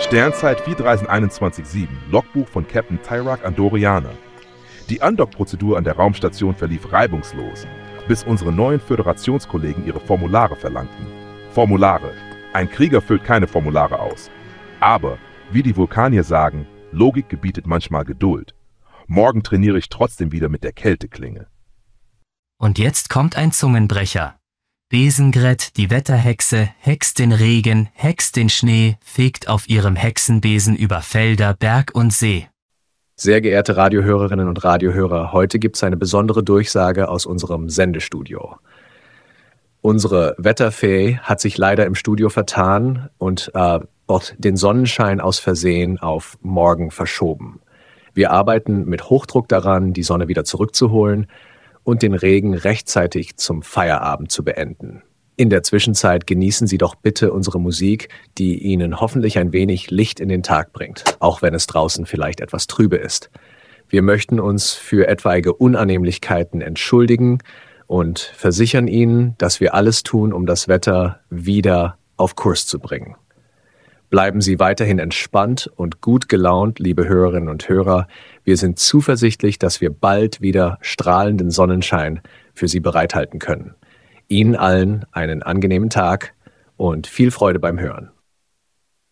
Sternzeit 43127, Logbuch von Captain Tyrak Andorianer. Die Andock-Prozedur an der Raumstation verlief reibungslos, bis unsere neuen Föderationskollegen ihre Formulare verlangten. Formulare. Ein Krieger füllt keine Formulare aus. Aber, wie die Vulkanier sagen, Logik gebietet manchmal Geduld. Morgen trainiere ich trotzdem wieder mit der Kälteklinge. Und jetzt kommt ein Zungenbrecher. Besengret, die Wetterhexe, hext den Regen, hext den Schnee, fegt auf ihrem Hexenbesen über Felder, Berg und See. Sehr geehrte Radiohörerinnen und Radiohörer, heute gibt es eine besondere Durchsage aus unserem Sendestudio. Unsere Wetterfee hat sich leider im Studio vertan und den Sonnenschein aus Versehen auf morgen verschoben. Wir arbeiten mit Hochdruck daran, die Sonne wieder zurückzuholen und den Regen rechtzeitig zum Feierabend zu beenden. In der Zwischenzeit genießen Sie doch bitte unsere Musik, die Ihnen hoffentlich ein wenig Licht in den Tag bringt, auch wenn es draußen vielleicht etwas trübe ist. Wir möchten uns für etwaige Unannehmlichkeiten entschuldigen und versichern Ihnen, dass wir alles tun, um das Wetter wieder auf Kurs zu bringen. Bleiben Sie weiterhin entspannt und gut gelaunt, liebe Hörerinnen und Hörer. Wir sind zuversichtlich, dass wir bald wieder strahlenden Sonnenschein für Sie bereithalten können. Ihnen allen einen angenehmen Tag und viel Freude beim Hören.